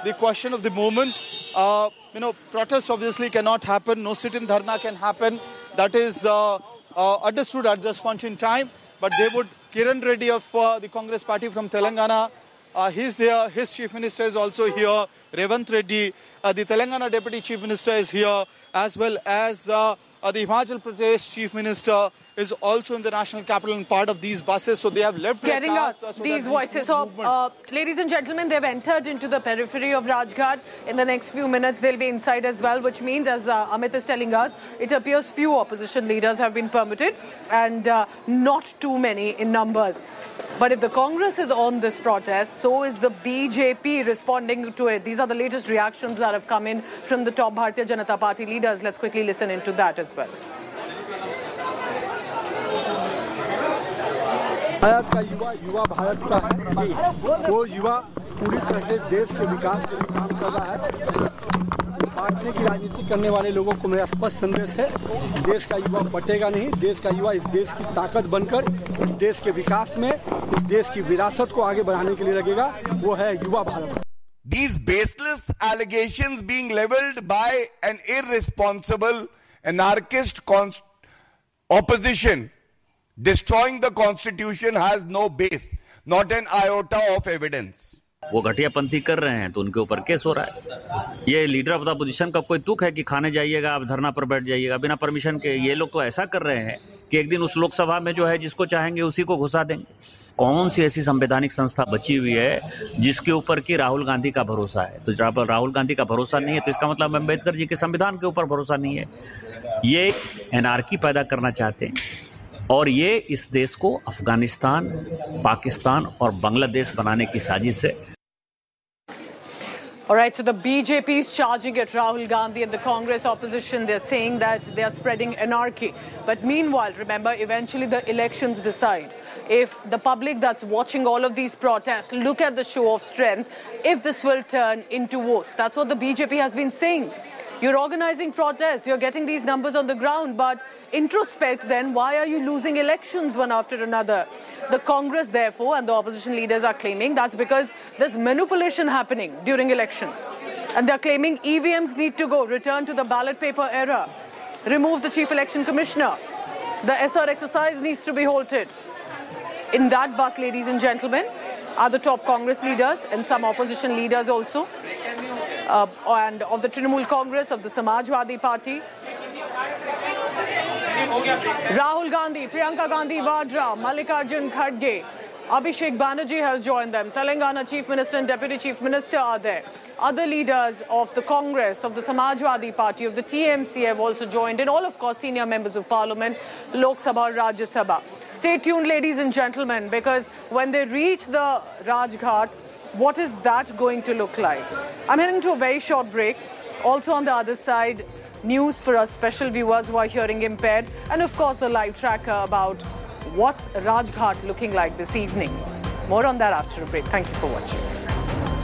the question of the moment. Protests obviously cannot happen. No sit-in dharna can happen. That is understood at this point in time. But they would, Kiran Reddy of the Congress party from Telangana, he's there. His chief minister is also here. Revanth Reddy, the Telangana deputy chief minister is here, as well as the Himachal Pradesh chief minister is also in the national capital and part of these buses. So they have left their cars. Getting us these voices. So, ladies and gentlemen, they've entered into the periphery of Rajghat. In the next few minutes, they'll be inside as well, which means, as Amit is telling us, it appears few opposition leaders have been permitted and not too many in numbers. But if the Congress is on this protest, so is the BJP responding to it. These are the latest reactions that have come in from the top Bharatiya Janata Party leaders. Let's quickly listen into that as well. Bharat का युवा भारत का है। वो युवा पूरी तरह से देश के विकास के लिए काम कर रहा है। बांटने की राजनीति करने वाले लोगों को मेरा स्पष्ट संदेश है, देश का युवा बटेगा नहीं। देश का युवा इस देश की ताकत बनकर इस देश के विकास में, इस देश की विरासत को आगे बढ़ाने के लिए लगेगा। वो है युवा Bharat. These baseless allegations being leveled by an irresponsible, anarchist opposition destroying the constitution has no base, not an iota of evidence. वो घटियापंथी कर रहे हैं तो उनके ऊपर केस हो रहा है। ये लीडर ऑफ द अपोजिशन का कोई तुक है कि खाने जाइएगा, आप धरना पर बैठ जाइएगा बिना परमिशन के। ये लोग तो ऐसा कर रहे हैं कि एक दिन उस लोकसभा में जो है जिसको चाहेंगे उसी को घुसा देंगे। कौन सी ऐसी संवैधानिक संस्था बची हुई है जिसके ऊपर कि राहुल गांधी का भरोसा है? तो जब राहुल गांधी का भरोसा नहीं है तो इसका मतलब अम्बेडकर जी के संविधान के ऊपर भरोसा नहीं है। ये एनार्की पैदा करना चाहते हैं और ये इस देश को अफगानिस्तान, पाकिस्तान और बांग्लादेश बनाने की साजिश है। All right, so the BJP is charging at Rahul Gandhi and the Congress opposition. They're saying that they are spreading anarchy. But meanwhile, remember, eventually the elections decide. If the public that's watching all of these protests look at the show of strength, if this will turn into votes. That's what the BJP has been saying. You're organizing protests, you're getting these numbers on the ground, but introspect then, why are you losing elections one after another? The Congress, therefore, and the opposition leaders are claiming that's because there's manipulation happening during elections. And they're claiming EVMs need to go, return to the ballot paper era, remove the chief election commissioner. The SR exercise needs to be halted. In that bus, ladies and gentlemen, are the top Congress leaders and some opposition leaders also. And of the Trinamool Congress, of the Samajwadi Party. Rahul Gandhi, Priyanka Gandhi Vadra, Mallikarjun Kharge, Abhishek Banerjee has joined them. Telangana Chief Minister and Deputy Chief Minister are there. Other leaders of the Congress, of the Samajwadi Party, of the TMC have also joined in. All, of course, senior members of Parliament, Lok Sabha, Rajya Sabha. Stay tuned, ladies and gentlemen, because when they reach the Rajghat, what is that going to look like? I'm heading to a very short break. Also on the other side, news for our special viewers who are hearing impaired. And of course, the live tracker about what's Rajghat looking like this evening. More on that after a break. Thank you for watching.